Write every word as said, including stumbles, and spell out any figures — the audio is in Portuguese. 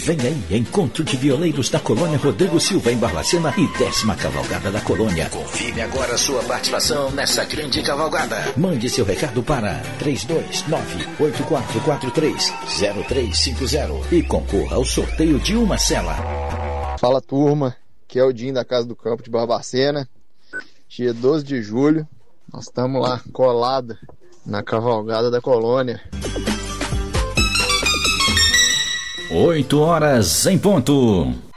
Vem aí, Encontro de Violeiros da Colônia Rodrigo Silva em Barbacena e décima Cavalgada da Colônia. Confirme agora sua participação nessa grande cavalgada. Mande seu recado para três dois nove, oito quatro quatro três, zero três cinco zero e concorra ao sorteio de uma cela. Fala, turma, que é o Dinho da Casa do Campo de Barbacena. Dia doze de julho, nós estamos lá colado na Cavalgada da Colônia. Oito horas em ponto.